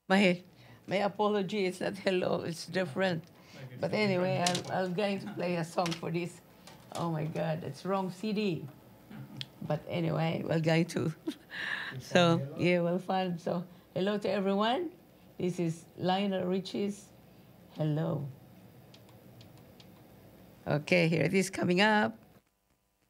My my apology. It's not hello. It's different. But anyway, I'm going to play a song for this. Oh my God, it's wrong CD. But anyway, we're going to. So yeah, well, fun. So hello to everyone. This is Lionel Richie's Hello. Okay, here it is coming up.